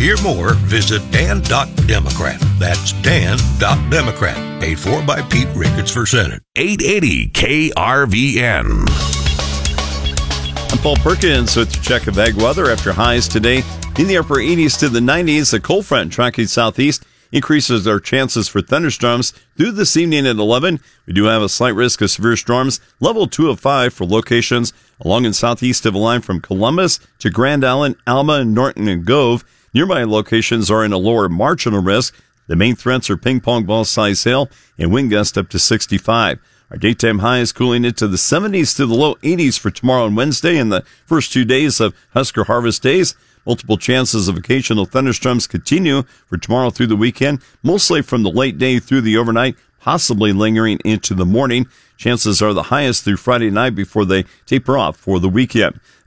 hear more, visit dan.democrat. That's dan.democrat. Paid for by Pete Ricketts for Senate. 880 KRVN. I'm Paul Perkins with your check of ag weather after highs today in the upper 80s to the 90s. A cold front tracking southeast increases our chances for thunderstorms through this evening at 11. We do have a slight risk of severe storms, level 2 of 5 for locations along and southeast of a line from Columbus to Grand Island, Alma, Norton, and Gove. Nearby locations are in a lower marginal risk. The main threats are ping pong ball size hail and wind gust up to 65. Our daytime high is cooling into the 70s to the low 80s for tomorrow and Wednesday and the first 2 days of Husker Harvest Days. Multiple chances of occasional thunderstorms continue for tomorrow through the weekend, mostly from the late day through the overnight, possibly lingering into the morning. Chances are the highest through Friday night before they taper off for the weekend.